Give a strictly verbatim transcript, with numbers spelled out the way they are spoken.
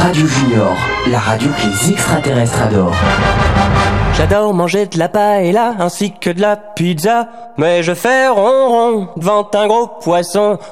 Radio Junior, la radio que les extraterrestres adorent. J'adore manger de la paella ainsi que de la pizza, mais je fais ronron devant un gros poisson